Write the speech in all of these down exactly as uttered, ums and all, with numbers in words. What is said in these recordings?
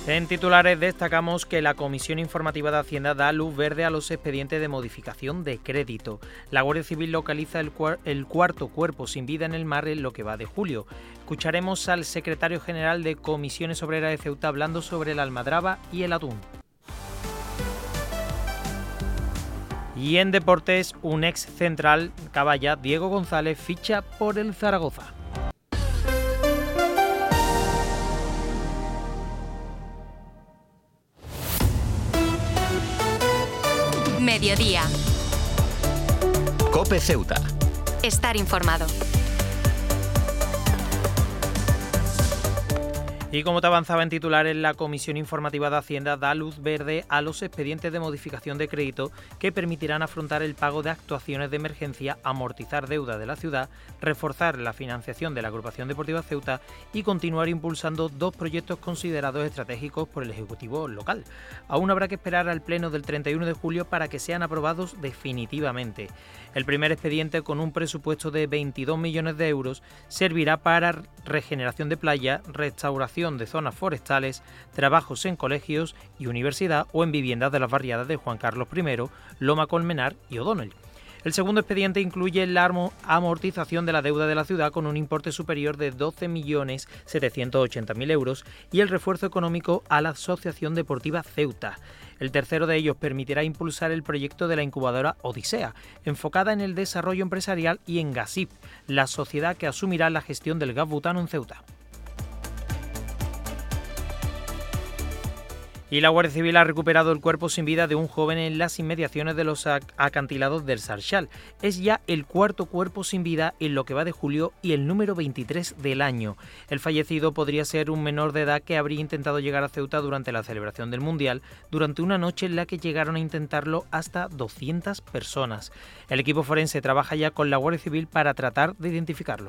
En titulares destacamos que la Comisión Informativa de Hacienda da luz verde a los expedientes de modificación de crédito. La Guardia Civil localiza el, cuar- el cuarto cuerpo sin vida en el mar en lo que va de julio. Escucharemos al secretario general de Comisiones Obreras de Ceuta hablando sobre la almadraba y el atún. Y en deportes, un ex central caballa, Diego González, ficha por el Zaragoza. Mediodía. COPE Ceuta. Estar informado. Y como te avanzaba en titulares, la Comisión Informativa de Hacienda da luz verde a los expedientes de modificación de crédito que permitirán afrontar el pago de actuaciones de emergencia, amortizar deuda de la ciudad, reforzar la financiación de la Agrupación Deportiva Ceuta y continuar impulsando dos proyectos considerados estratégicos por el Ejecutivo local. Aún habrá que esperar al Pleno del treinta y uno de julio para que sean aprobados definitivamente. El primer expediente, con un presupuesto de veintidós millones de euros, servirá para regeneración de playa, restauración de zonas forestales, trabajos en colegios y universidad o en viviendas de las barriadas de Juan Carlos primero, Loma Colmenar y O'Donnell. El segundo expediente incluye la amortización de la deuda de la ciudad con un importe superior de doce millones setecientos ochenta mil euros y el refuerzo económico a la Asociación Deportiva Ceuta. El tercero de ellos permitirá impulsar el proyecto de la incubadora Odisea, enfocada en el desarrollo empresarial, y en Gasip, la sociedad que asumirá la gestión del gas butano en Ceuta. Y la Guardia Civil ha recuperado el cuerpo sin vida de un joven en las inmediaciones de los acantilados del Sarchal. Es ya el cuarto cuerpo sin vida en lo que va de julio y el número veintitrés del año. El fallecido podría ser un menor de edad que habría intentado llegar a Ceuta durante la celebración del Mundial, durante una noche en la que llegaron a intentarlo hasta doscientas personas. El equipo forense trabaja ya con la Guardia Civil para tratar de identificarlo.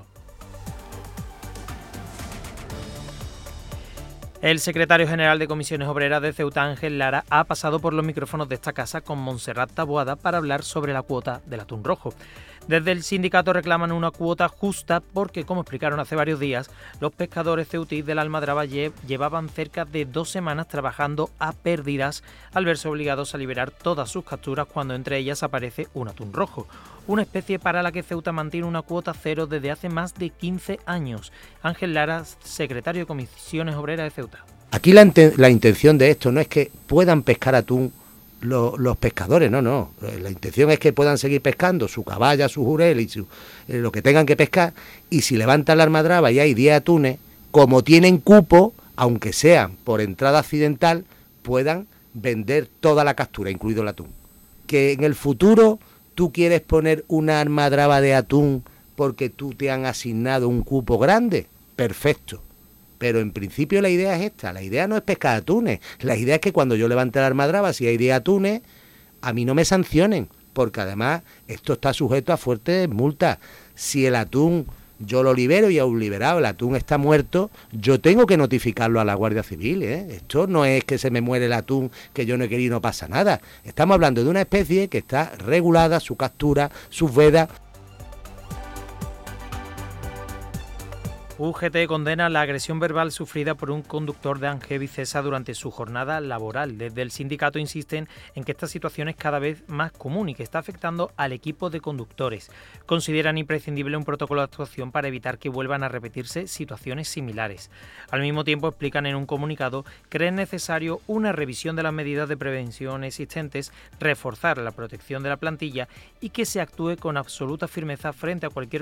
El secretario general de Comisiones Obreras de Ceuta, Ángel Lara, ha pasado por los micrófonos de esta casa con Montserrat Taboada para hablar sobre la cuota del atún rojo. Desde el sindicato reclaman una cuota justa porque, como explicaron hace varios días, los pescadores ceutíes de la almadraba llevaban cerca de dos semanas trabajando a pérdidas al verse obligados a liberar todas sus capturas cuando entre ellas aparece un atún rojo, una especie para la que Ceuta mantiene una cuota cero desde hace más de quince años. Ángel Lara, secretario de Comisiones Obreras de Ceuta. Aquí la, la intención de esto no es que puedan pescar atún Los, los pescadores, no, no. La intención es que puedan seguir pescando su caballa, su jurel y su, eh, lo que tengan que pescar, y si levantan la almadraba y hay diez atunes, como tienen cupo, aunque sean por entrada accidental, puedan vender toda la captura, incluido el atún. Que en el futuro tú quieres poner una almadraba de atún porque tú te han asignado un cupo grande, perfecto. Pero en principio la idea es esta, la idea no es pescar atunes, la idea es que cuando yo levante la almadraba, si hay diez atunes, a mí no me sancionen, porque además esto está sujeto a fuertes multas. Si el atún yo lo libero y aún liberado, el atún está muerto, yo tengo que notificarlo a la Guardia Civil, ¿eh? Esto no es que se me muere el atún, que yo no he querido y no pasa nada. Estamos hablando de una especie que está regulada, su captura, sus vedas. U G T condena la agresión verbal sufrida por un conductor de Angé Vicesa durante su jornada laboral. Desde el sindicato insisten en que esta situación es cada vez más común y que está afectando al equipo de conductores. Consideran imprescindible un protocolo de actuación para evitar que vuelvan a repetirse situaciones similares. Al mismo tiempo, explican en un comunicado, creen necesario una revisión de las medidas de prevención existentes, reforzar la protección de la plantilla y que se actúe con absoluta firmeza frente a cualquier